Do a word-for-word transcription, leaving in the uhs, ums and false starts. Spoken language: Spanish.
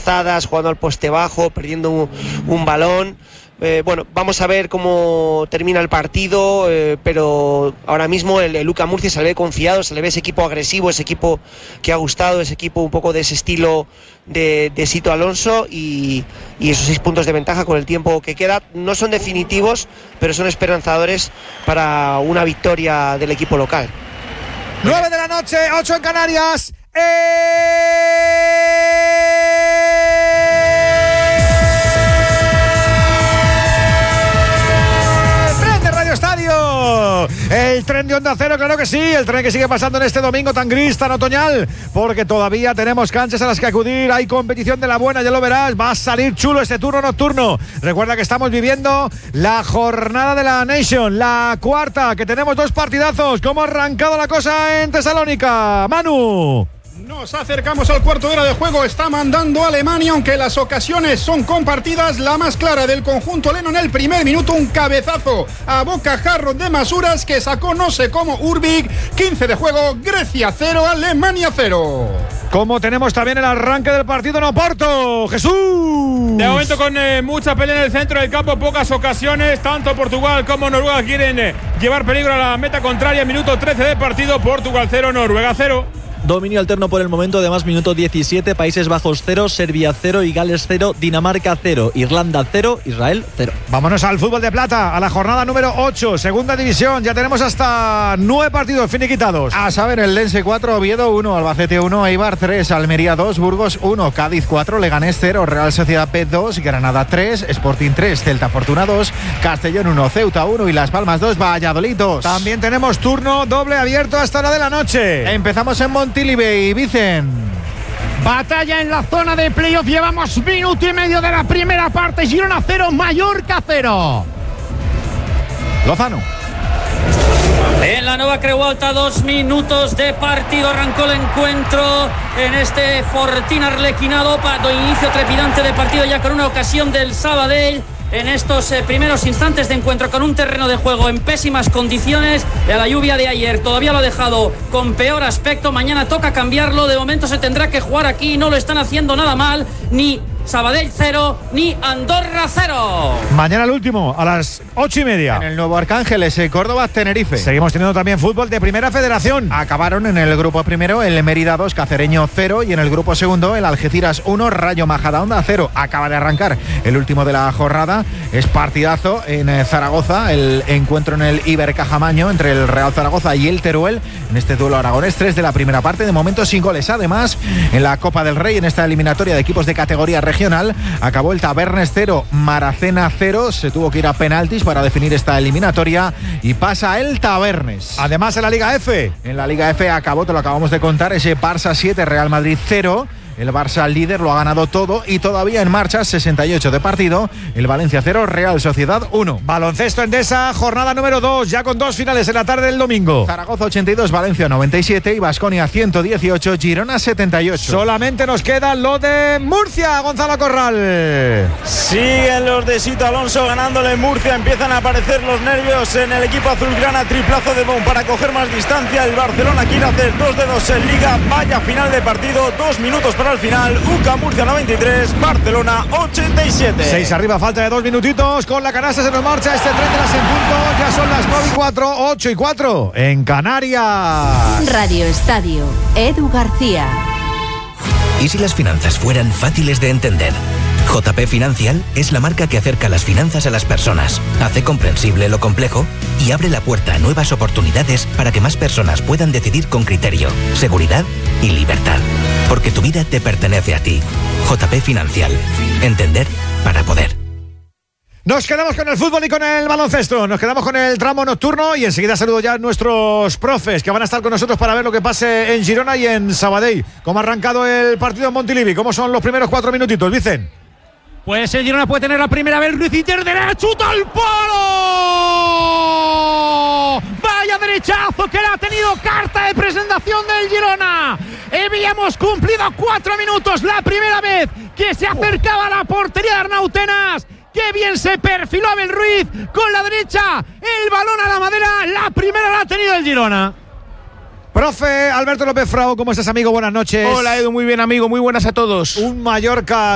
forzadas, jugando al poste bajo, perdiendo un, un balón. Eh, bueno, vamos a ver cómo termina el partido, eh, pero ahora mismo el, el U C A Murcia se le ve confiado, se le ve ese equipo agresivo, ese equipo que ha gustado, ese equipo un poco de ese estilo de, de Sito Alonso, y, y esos seis puntos de ventaja con el tiempo que queda no son definitivos, pero son esperanzadores para una victoria del equipo local. nueve de la noche, ocho en Canarias. ¡Eh! Estadio, el tren de Onda Cero, claro que sí, el tren que sigue pasando en este domingo tan gris, tan otoñal, porque todavía tenemos canchas a las que acudir, hay competición de la buena, ya lo verás, va a salir chulo este turno nocturno. Recuerda que estamos viviendo la jornada de la Nation, la cuarta, que tenemos dos partidazos. ¿Cómo ha arrancado la cosa en Tesalónica, Manu? Nos acercamos al cuarto de hora de juego, está mandando Alemania, aunque las ocasiones son compartidas. La más clara del conjunto leno en el primer minuto, un cabezazo a bocajarro de Masuras que sacó no sé cómo Urbik. quince de juego, Grecia cero, Alemania cero. Como tenemos también el arranque del partido en Oporto, Jesús. De momento con eh, mucha pelea en el centro del campo, pocas ocasiones, tanto Portugal como Noruega quieren eh, llevar peligro a la meta contraria. Minuto trece de partido, Portugal cero, Noruega cero. Dominio alterno por el momento, además minuto diecisiete, Países Bajos cero, Serbia cero y Gales cero, Dinamarca cero, Irlanda cero, Israel cero. Vámonos al fútbol de plata, a la jornada número ocho, segunda división. Ya tenemos hasta nueve partidos finiquitados. A saber, el Lense cuatro, Oviedo uno, Albacete uno, Eibar tres, Almería dos, Burgos uno, Cádiz cuatro, Leganés cero, Real Sociedad B dos, Granada tres, Sporting tres, Celta Fortuna dos, Castellón uno, Ceuta uno y Las Palmas dos, Valladolid dos. También tenemos turno doble abierto hasta la de la noche. Empezamos en Montilive y Vicen. Batalla en la zona de playoff, llevamos minuto y medio de la primera parte. Girona cero, Mallorca cero. Lozano. En la Nueva Creu Alta, dos minutos de partido, arrancó el encuentro en este Fortín arlequinado, para inicio trepidante de partido ya con una ocasión del Sabadell. En estos eh, primeros instantes de encuentro, con un terreno de juego en pésimas condiciones, la lluvia de ayer todavía lo ha dejado con peor aspecto. Mañana toca cambiarlo, de momento se tendrá que jugar aquí, no lo están haciendo nada mal, ni Sabadell cero, ni Andorra cero. Mañana el último, a las ocho y media. En el Nuevo Arcángeles, Córdoba, Tenerife. Seguimos teniendo también fútbol de Primera Federación. Acabaron en el grupo primero el Mérida dos, Cacereño cero, y en el grupo segundo el Algeciras uno, Rayo Majadahonda cero. Acaba de arrancar el último de la jornada. Es partidazo en Zaragoza, el encuentro en el Ibercajamaño entre el Real Zaragoza y el Teruel. En este duelo aragonés, tres de la primera parte, de momento sin goles. Además, en la Copa del Rey, en esta eliminatoria de equipos de categoría regional, acabó el Tabernes cero, Maracena cero. Se tuvo que ir a penaltis para definir esta eliminatoria y pasa el Tabernes. Además, en la Liga F. En la Liga F acabó, te lo acabamos de contar, ese Barça siete, Real Madrid cero. El Barça líder lo ha ganado todo y todavía en marcha, sesenta y ocho de partido. El Valencia cero, Real Sociedad uno. Baloncesto Endesa, jornada número dos, ya con dos finales en la tarde del domingo. Zaragoza ochenta y dos, Valencia noventa y siete y Baskonia ciento dieciocho, Girona setenta y ocho. Solamente nos queda lo de Murcia, Gonzalo Corral. Siguen los de Sito Alonso ganándole en Murcia, empiezan a aparecer los nervios en el equipo azulgrana. Triplazo de Bon para coger más distancia. El Barcelona quiere hacer dos de dos en Liga. Vaya final de partido, dos minutos para al final. U C A Murcia noventa y tres, Barcelona ochenta y siete. Seis arriba, falta de dos minutitos. Con la canasta se nos marcha este tren de las en punto. Ya son las nueve y cuatro, ocho y cuatro en Canarias. Radio Estadio, Edu García. ¿Y si las finanzas fueran fáciles de entender? J P Financial es la marca que acerca las finanzas a las personas, hace comprensible lo complejo y abre la puerta a nuevas oportunidades para que más personas puedan decidir con criterio, seguridad y libertad. Porque tu vida te pertenece a ti. J P Financial. Entender para poder. Nos quedamos con el fútbol y con el baloncesto. Nos quedamos con el tramo nocturno y enseguida saludo ya a nuestros profes que van a estar con nosotros para ver lo que pase en Girona y en Sabadell. ¿Cómo ha arrancado el partido en Montilivi? ¿Cómo son los primeros cuatro minutitos, Vicen? Pues el Girona puede tener la primera vez. Ruiz Inter derecha, chuta al palo. Vaya derechazo que le ha tenido, carta de presentación del Girona. Habíamos cumplido cuatro minutos, la primera vez que se acercaba a la portería de Arnautenas. Qué bien se perfiló Abel Ruiz con la derecha, el balón a la madera. La primera la ha tenido el Girona. Profe Alberto López Frao, ¿cómo estás, amigo? Buenas noches. Hola, Edu, muy bien, amigo, muy buenas a todos. Un Mallorca